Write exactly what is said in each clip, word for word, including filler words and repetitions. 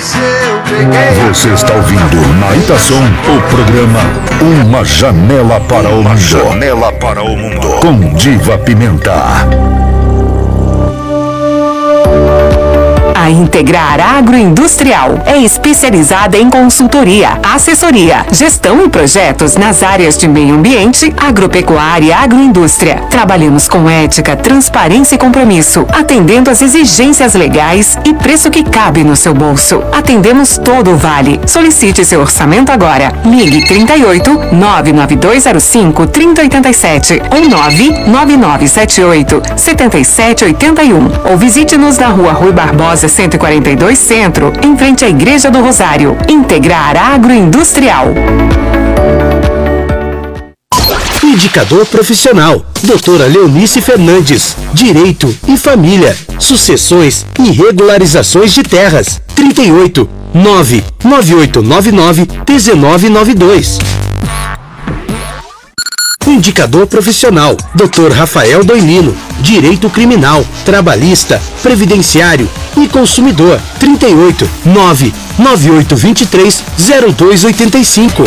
Você está ouvindo na Itação o programa Uma Janela para o Mundo. Uma Janela para o Mundo. Com Diva Pimenta. A Integrar Agroindustrial é especializada em consultoria, assessoria, gestão e projetos nas áreas de meio ambiente, agropecuária e agroindústria. Trabalhamos com ética, transparência e compromisso, atendendo às exigências legais e preço que cabe no seu bolso. Atendemos todo o Vale. Solicite seu orçamento agora. Ligue trinta e oito, nove nove dois zero cinco, trinta oitenta e sete ou nove nove nove sete oito, sete sete oito um ou visite-nos na Rua Rui Barbosa cento e quarenta e dois Centro, em frente à Igreja do Rosário. Integrar Agroindustrial. Indicador profissional, doutora Leonice Fernandes, Direito e Família, Sucessões e Regularizações de Terras, trinta e oito, nove nove oito nove nove, um nove nove dois. Indicador profissional, doutor Rafael Doimino, Direito Criminal, Trabalhista, Previdenciário e Consumidor, trinta e oito, nove nove oito dois três, zero dois oito cinco.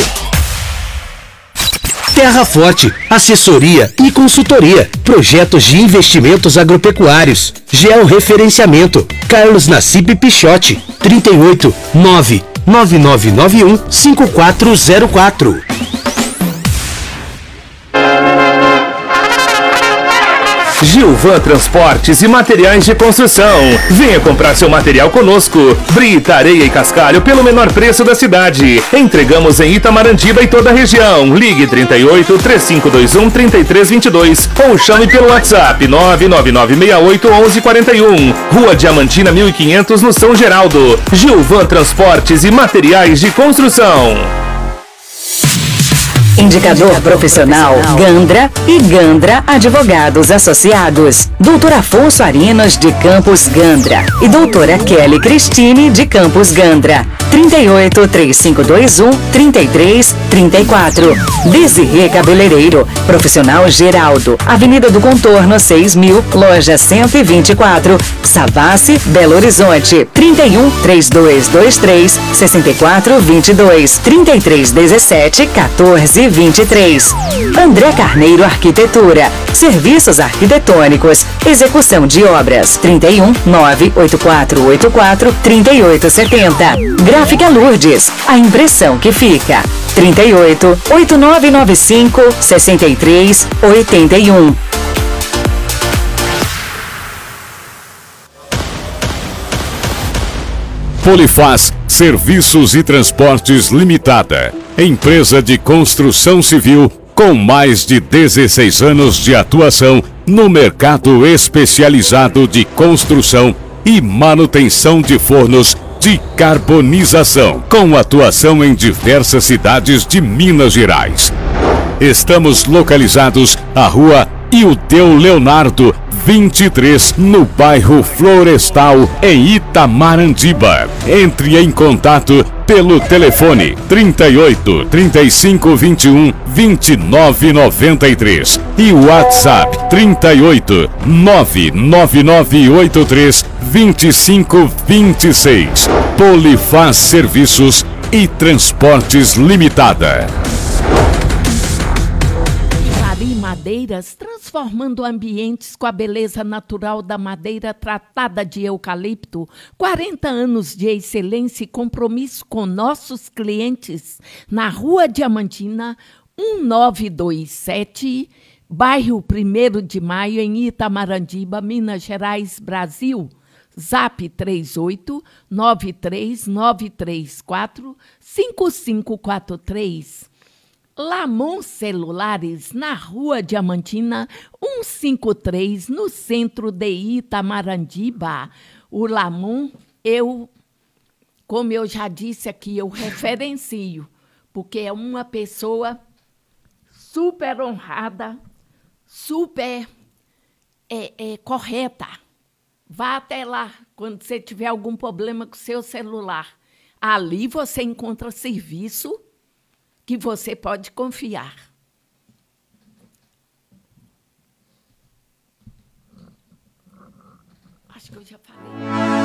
Terra Forte, Assessoria e Consultoria, Projetos de Investimentos Agropecuários, Georreferenciamento, Carlos Nassib Pichotti, trinta e oito, nove nove nove nove um, cinco quatro zero quatro. Gilvan Transportes e Materiais de Construção. Venha comprar seu material conosco. Brita, areia e cascalho pelo menor preço da cidade. Entregamos em Itamarandiba e toda a região. Ligue trinta e oito, três cinco dois um, três três dois dois ou chame pelo WhatsApp nove nove nove seis oito, um um quatro um. Rua Diamantina mil e quinhentos no São Geraldo. Gilvan Transportes e Materiais de Construção. Indicador profissional Gandra e Gandra Advogados Associados. doutor Afonso Arinos de Campos Gandra e doutora Kelly Cristine de Campos Gandra. trinta e oito, três cinco dois um, trinta e três trinta e quatro. Desirê Cabeleireiro, Profissional Geraldo, Avenida do Contorno seis mil, Loja cento e vinte e quatro, Savassi, Belo Horizonte. trinta e um, três dois dois três, seis quatro dois dois, trinta e três dezessete, quatorze vinte e três. André Carneiro Arquitetura, Serviços Arquitetônicos, Execução de Obras, trinta e um, nove oito quatro oito quatro, trinta e oito setenta. Gráfica Lourdes, a impressão que fica, trinta e oito, oito nove nove cinco, sessenta e três, oitenta e um. Polifaz Serviços e Transportes Limitada, empresa de construção civil com mais de dezesseis anos de atuação no mercado especializado de construção e manutenção de fornos de carbonização, com atuação em diversas cidades de Minas Gerais. Estamos localizados à Rua Ildeu Leonardo, vinte e três, no bairro Florestal, em Itamarandiba. Entre em contato pelo telefone trinta e oito, trinta e cinco, vinte e um, vinte e nove noventa e três e o WhatsApp trinta e oito, nove nove nove oito três, vinte e cinco vinte e seis. Polifaz Serviços e Transportes Limitada. Madeiras, transformando ambientes com a beleza natural da madeira tratada de eucalipto. quarenta anos de excelência e compromisso com nossos clientes. Na Rua Diamantina, um nove dois sete, bairro primeiro de Maio, em Itamarandiba, Minas Gerais, Brasil. Zap três oito, nove três nove três quatro, cinco cinco quatro três. Lamon Celulares, na Rua Diamantina, cento e cinquenta e três, no centro de Itamarandiba. O Lamon, eu, como eu já disse aqui, eu referencio, porque é uma pessoa super honrada, super é, é, correta. Vá até lá, quando você tiver algum problema com o seu celular. Ali você encontra serviço que você pode confiar. Acho que eu já falei.